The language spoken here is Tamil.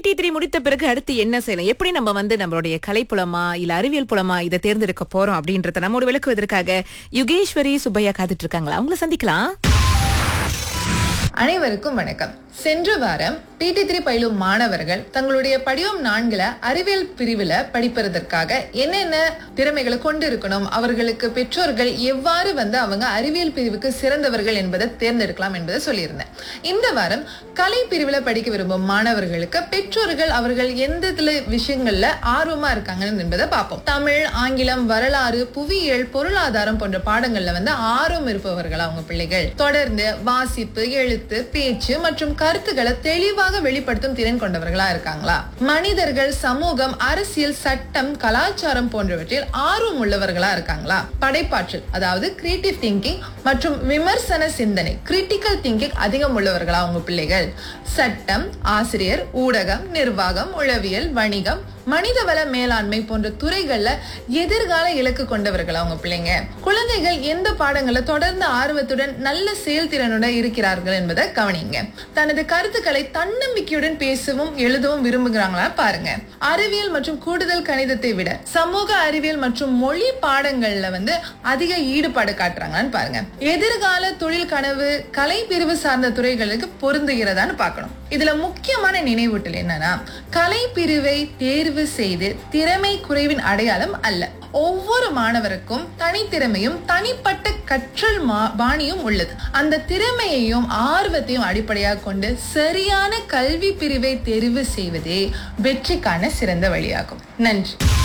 PT3 முடித்த பிறகு அடுத்து என்ன செய்யணும், எப்படி நம்ம நம்மளுடைய கலைப்புலமா இல்ல அறிவியல் புலமா இதை தேர்ந்தெடுக்க போறோம் அப்படின்றத நம்மோட விளக்குவதற்காக யுகேஸ்வரி சுப்பையா காத்துட்டு இருக்காங்களா, அவங்கள சந்திக்கலாம். அனைவருக்கும் வணக்கம். சென்ற வாரம் PT3 பயிலும் மாணவர்கள் தங்களுடைய படிவம் 4ல அறிவியல் பிரிவுல படிப்பதற்காக என்னென்ன திறமைகளை கொண்டு இருக்கணும், அவர்களுக்கு பெற்றோர்கள் எவ்வாறு அவங்க அறிவியல் பிரிவுக்கு சிறந்தவர்கள் என்பதை தேர்ந்தெடுக்கலாம் என்பதை சொல்லியிருந்தேன். இந்த வாரம் கலை பிரிவுல படிக்க விரும்பும் மாணவர்களுக்கு பெற்றோர்கள் அவர்கள் எந்த விஷயங்கள்ல ஆர்வமா இருக்காங்க என்பதை பார்ப்போம். தமிழ், ஆங்கிலம், வரலாறு, புவியியல், பொருளாதாரம் போன்ற பாடங்கள்ல ஆர்வம் இருப்பவர்கள் அவங்க பிள்ளைகள் தொடர்ந்து வாசிப்பு, எழுத்து, பேச்சு மற்றும் கருத்துக்களை தெளிவாக வெளிப்படுத்தும் திறன் கொண்டவர்களா இருக்காங்களா, மனிதர்கள், சமூகம், அரசியல், சட்டம், கலாச்சாரம் போன்றவற்றில் ஆர்வம் உள்ளவர்களா இருக்காங்களா, படைப்பாற்றல் அதாவது கிரியேட்டிவ் திங்கிங் மற்றும் விமர்சன சிந்தனை கிரிட்டிக்கல் திங்கிங் அதிகம் உள்ளவர்களா உங்க பிள்ளைகள், சட்டம், ஆசிரியர், ஊடகம், நிர்வாகம், உளவியல், வணிகம், மனிதவள மேலாண்மை போன்ற துறைகள்ல எதிர்கால இலக்கு கொண்டவர்களா உங்க பிள்ளைங்க, குழந்தைகள் எந்த பாடங்களை தொடர்ந்து ஆர்வத்துடன் நல்ல செயல்திறனுடன் இருக்கிறார்கள் என்பதை கவனிங்க, தனது கருத்துக்களை தன்னம்பிக்கையுடன் பேசவும் எழுதவும் விரும்புகிறாங்களா பாருங்க, அறிவியல் மற்றும் கூடுதல் கணிதத்தை விட சமூக அறிவியல் மற்றும் மொழி பாடங்கள்ல அதிக ஈடுபாடு காட்டுறாங்களான்னு பாருங்க, எதிர்கால தொழில் கனவு கலை பிரிவு சார்ந்த துறைகளுக்கு பொருந்துகிறதான்னு பார்க்கணும். இதுல முக்கியமான நினைவூட்டல் என்னன்னா, கலை பிரிவை தேர்வு செய்து திறமை குறைவின் அடையாளம் அல்ல. ஒவ்வொரு மாணவருக்கும் தனித்திறமையும் தனிப்பட்ட கற்றல் பாணியும் உள்ளது. அந்த திறமையையும் ஆர்வத்தையும் அடிப்படையாக கொண்டு சரியான கல்வி பிரிவை தெரிவு செய்வதே வெற்றிக்கான சிறந்த வழியாகும். நன்றி.